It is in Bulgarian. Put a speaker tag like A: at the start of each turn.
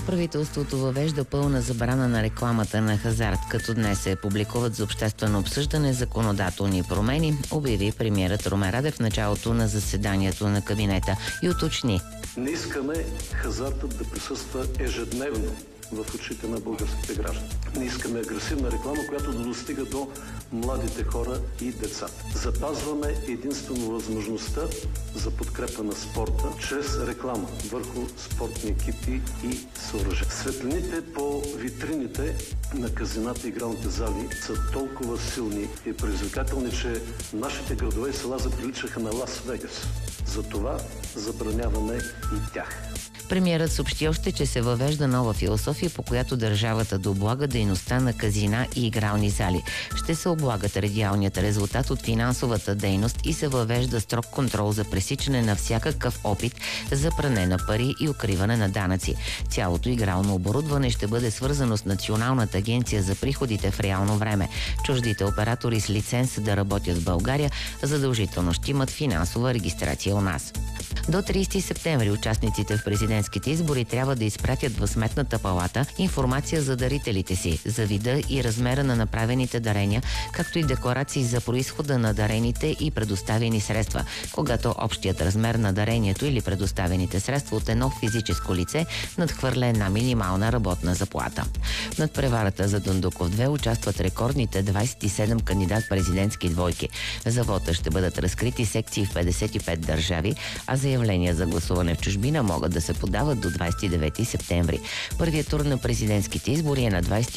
A: Правителството въвежда пълна забрана на рекламата на хазарт, като днес се публикуват за обществено обсъждане законодателни промени, обяви премиерът Румен Радев в началото на заседанието на кабинета и уточни.
B: Не искаме хазартът да присъства ежедневно в очите на българските граждани. Не искаме агресивна реклама, която да достига до младите хора и децата. Запазваме единствено възможността за подкрепа на спорта чрез реклама върху спортни екипи и съоръжения. Светлините по витрините на казината и игралните зали са толкова силни и предизвикателни, че нашите градове и села заприличаха на Лас Вегас. Затова забраняваме и тях.
A: Премиерът съобщи още, че се въвежда нова философия, по която държавата да облага дейността на казина и игрални зали. Ще се облагат реалният резултат от финансовата дейност и се въвежда строг контрол за пресичане на всякакъв опит за пране на пари и укриване на данъци. Цялото игрално оборудване ще бъде свързано с Националната агенция за приходите в реално време. Чуждите оператори с лиценз да работят в България задължително ще имат финансова регистрация у нас. До 30 септември участниците в президентските избори трябва да изпратят в Сметната палата информация за дарителите си, за вида и размера на направените дарения, както и декларации за произхода на дарените и предоставени средства, когато общият размер на дарението или предоставените средства от едно физическо лице надхвърля една минимална работна заплата. В надпреварата за Дондуков 2 участват рекордните 27 кандидат-президентски двойки. За вота ще бъдат разкрити секции в 55 държави, а заявления за гласуване в чужбина могат да се подават до 29 септември. Първият тур на президентските избори е на 28